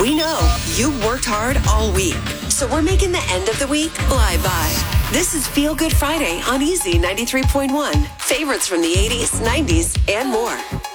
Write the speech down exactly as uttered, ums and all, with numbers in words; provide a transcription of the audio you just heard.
We know you worked hard all week, so we're making the end of the week fly by. This is Feel Good Friday on Easy ninety-three point one. Favorites from the eighties, nineties, and more.